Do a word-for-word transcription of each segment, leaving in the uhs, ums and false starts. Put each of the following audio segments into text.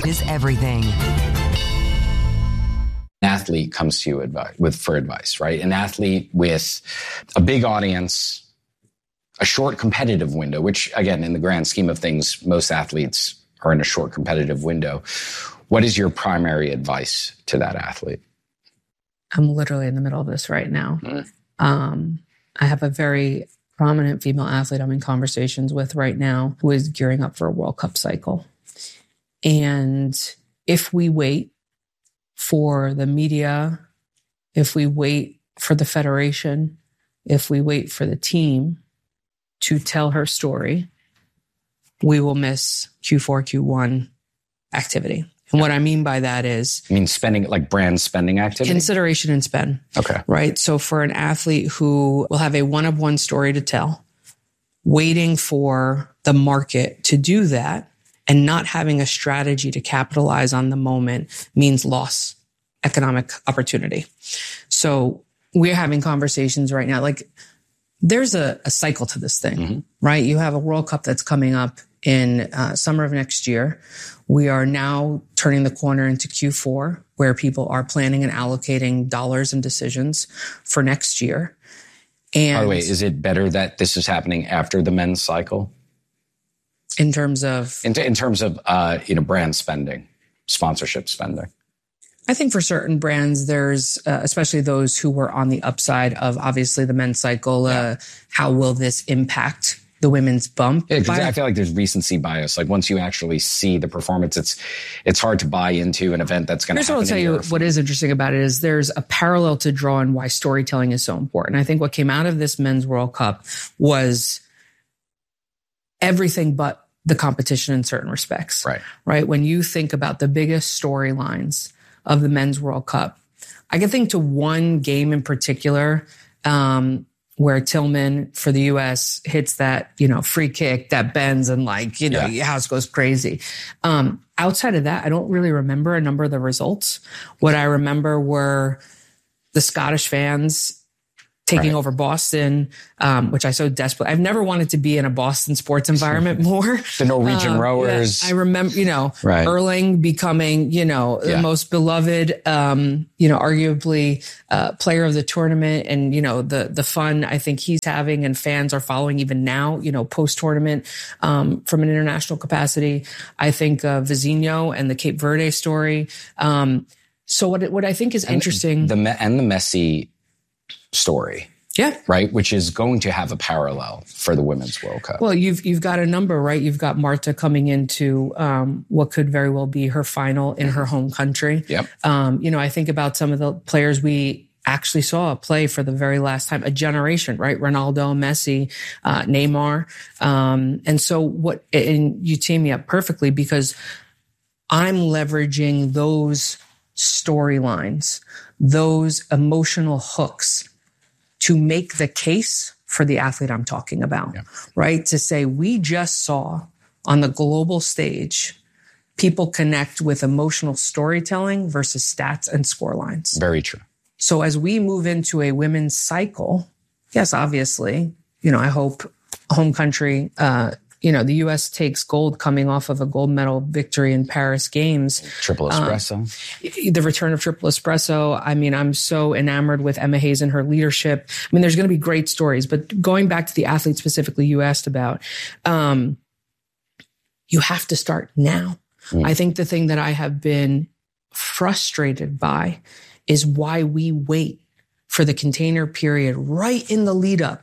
is everything. An athlete comes to you advice, with for advice, right? An athlete with a big audience, a short competitive window, which again, in the grand scheme of things, most athletes are in a short competitive window. What is your primary advice to that athlete? I'm literally in the middle of this right now. Mm. Um, I have a very prominent female athlete I'm in conversations with right now who is gearing up for a World Cup cycle. And if we wait for the media, if we wait for the federation, if we wait for the team to tell her story, we will miss Q four, Q one activity. And what I mean by that is... I mean spending, like brand spending activity? Consideration and spend. Okay. Right? So for an athlete who will have a one-of-one story to tell, waiting for the market to do that and not having a strategy to capitalize on the moment means loss, economic opportunity. So we're having conversations right now. Like there's a, a cycle to this thing, mm-hmm. right? You have a World Cup that's coming up in uh, summer of next year. We are now turning the corner into Q four, where people are planning and allocating dollars and decisions for next year. And by the way, is it better that this is happening after the men's cycle? In terms of? In, in terms of, uh, you know, brand spending, sponsorship spending. I think for certain brands, there's, uh, especially those who were on the upside of obviously the men's cycle, yeah. uh, how will this impact the women's bump? Yeah, because I feel like there's recency bias. Like once you actually see the performance, it's it's hard to buy into an event that's going to happen. Here's what I'll tell you. What is interesting about it is there's a parallel to draw in why storytelling is so important. I think what came out of this men's World Cup was everything but the competition in certain respects. Right. Right. When you think about the biggest storylines of the men's World Cup, I can think to one game in particular, um, where Tillman for the U S hits that, you know, free kick that bends and like, you know, yeah. your house goes crazy. Um, outside of that, I don't really remember a number of the results. What I remember were the Scottish fans taking right. over Boston, um, which I so desperately, I've never wanted to be in a Boston sports environment more. The Norwegian um, rowers. Yeah, I remember, you know, right. Erling becoming, you know, yeah. the most beloved, um, you know, arguably, uh, player of the tournament, and, you know, the, the fun I think he's having and fans are following even now, you know, post tournament, um, from an international capacity. I think, uh, Vizino and the Cape Verde story. Um, so what, what I think is and interesting. The, and the Messi story. Yeah. Right. Which is going to have a parallel for the Women's World Cup. Well, you've, you've got a number, right? You've got Marta coming into, um, what could very well be her final in her home country. Yep. Um, you know, I think about some of the players we actually saw play for the very last time, a generation, right? Ronaldo, Messi, uh, Neymar. Um, and so what, and you team me up perfectly because I'm leveraging those storylines, those emotional hooks to make the case for the athlete I'm talking about, yeah. right? To say, we just saw on the global stage, people connect with emotional storytelling versus stats and score lines. Very true. So as we move into a women's cycle, yes, obviously, you know, I hope home country, uh, you know, the U S takes gold coming off of a gold medal victory in Paris Games. Triple espresso. Um, the return of triple espresso. I mean, I'm so enamored with Emma Hayes and her leadership. I mean, there's going to be great stories, but going back to the athlete specifically you asked about, um, you have to start now. Mm. I think the thing that I have been frustrated by is why we wait for the container period right in the lead up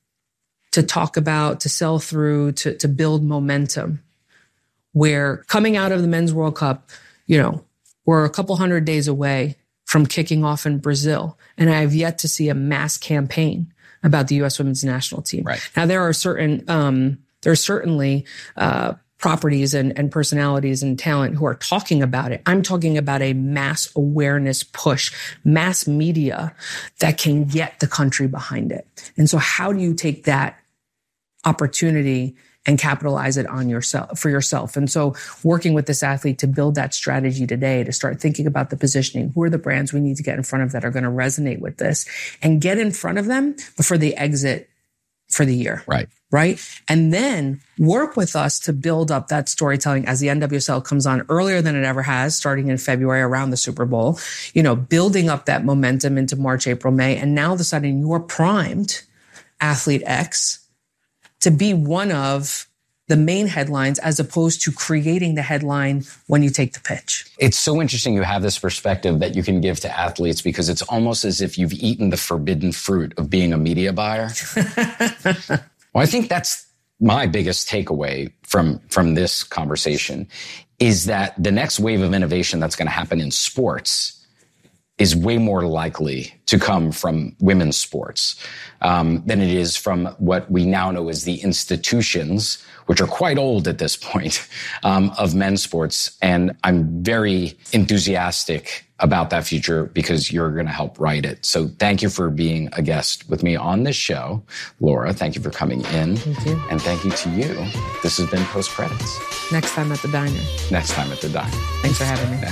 to talk about, to sell through, to, to build momentum, where coming out of the Men's World Cup, you know, we're a couple hundred days away from kicking off in Brazil. And I have yet to see a mass campaign about the U S women's national team. Right. Now, there are certain, um, there are certainly, uh, properties and, and personalities and talent who are talking about it. I'm talking about a mass awareness push, mass media that can get the country behind it. And so how do you take that opportunity and capitalize it on yourself, for yourself? And so working with this athlete to build that strategy today, to start thinking about the positioning, who are the brands we need to get in front of that are going to resonate with this, and get in front of them before they exit for the year. Right. Right. And then work with us to build up that storytelling as the N W S L comes on earlier than it ever has, starting in February around the Super Bowl, you know, building up that momentum into March, April, May. And now all of a sudden you're primed, Athlete X, to be one of the main headlines as opposed to creating the headline when you take the pitch. It's so interesting you have this perspective that you can give to athletes because it's almost as if you've eaten the forbidden fruit of being a media buyer. Well, I think that's my biggest takeaway from, from this conversation is that the next wave of innovation that's going to happen in sports is way more likely to come from women's sports um, than it is from what we now know as the institutions, which are quite old at this point, um, of men's sports. And I'm very enthusiastic about that future because you're going to help write it. So thank you for being a guest with me on this show. Laura, thank you for coming in. Thank you. And thank you to you. This has been Post Credits. Next time at the diner. Next time at the diner. Thanks for having me.